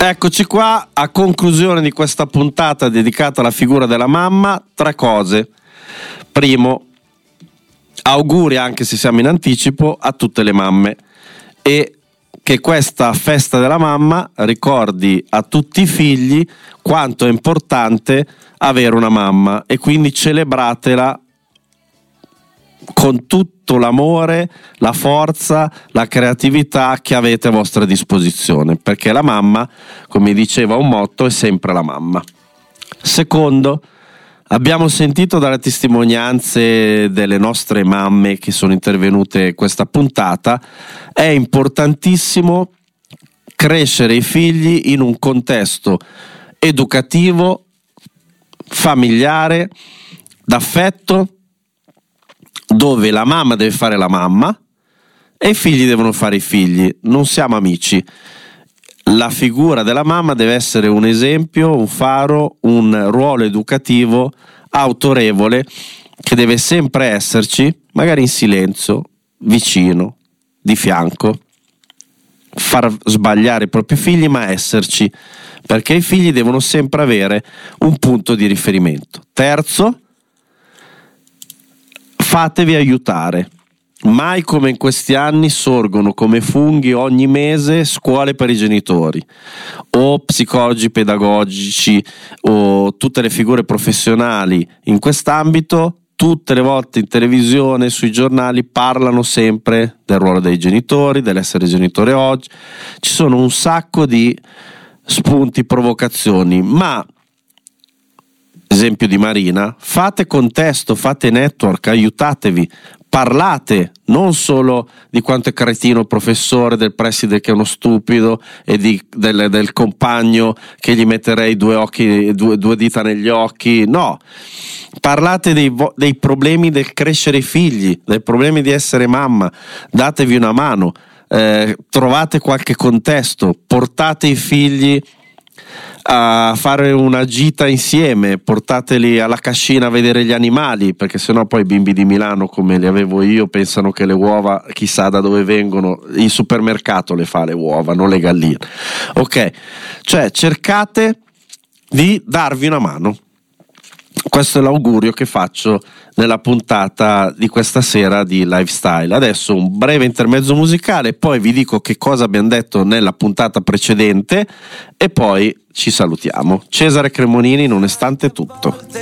Eccoci qua a conclusione di questa puntata dedicata alla figura della mamma. 3 cose. Primo, auguri, anche se siamo in anticipo, a tutte le mamme, e che questa festa della mamma ricordi a tutti i figli quanto è importante avere una mamma, e quindi celebratela con tutto l'amore, la forza, la creatività che avete a vostra disposizione, perché la mamma, come diceva un motto, è sempre la mamma. Secondo, abbiamo sentito dalle testimonianze delle nostre mamme che sono intervenute in questa puntata, è importantissimo crescere i figli in un contesto educativo, familiare, d'affetto, dove la mamma deve fare la mamma e i figli devono fare i figli. Non siamo amici. La figura della mamma deve essere un esempio, un faro, un ruolo educativo autorevole che deve sempre esserci, magari in silenzio, vicino, di fianco, far sbagliare i propri figli, ma esserci, perché i figli devono sempre avere un punto di riferimento. Terzo, fatevi aiutare. Mai come in questi anni sorgono come funghi ogni mese scuole per i genitori, o psicologi pedagogici, o tutte le figure professionali in quest'ambito. Tutte le volte in televisione, sui giornali, parlano sempre del ruolo dei genitori, dell'essere genitore oggi. Ci sono un sacco di spunti, provocazioni, ma esempio di Marina, fate contesto, fate network, aiutatevi, parlate non solo di quanto è cretino il professore, del preside che è uno stupido e del compagno che gli metterei due dita negli occhi, no, parlate dei problemi del crescere i figli, dei problemi di essere mamma, datevi una mano, trovate qualche contesto, portate i figli a fare una gita insieme, portateli alla cascina a vedere gli animali, perché sennò poi i bimbi di Milano, come li avevo io, pensano che le uova chissà da dove vengono, il supermercato le fa le uova, non le galline. Ok, cioè cercate di darvi una mano. Questo è l'augurio che faccio nella puntata di questa sera di Lifestyle. Adesso un breve intermezzo musicale, poi vi dico che cosa abbiamo detto nella puntata precedente e poi ci salutiamo. Cesare Cremonini, Nonostante tutto.